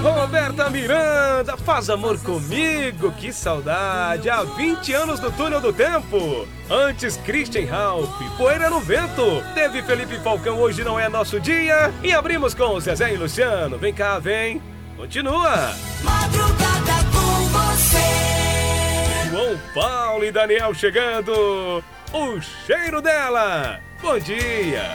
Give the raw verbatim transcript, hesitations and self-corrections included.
Roberta Miranda, faz amor comigo, que saudade, há vinte anos do Túnel do Tempo. Antes Christian Ralph, Poeira no Vento. Teve Felipe Falcão, Hoje Não É Nosso Dia. E abrimos com Zezé e Luciano, Vem Cá, Vem. Continua. Madrugada com você. João Paulo e Daniel chegando. O Cheiro Dela. Bom dia.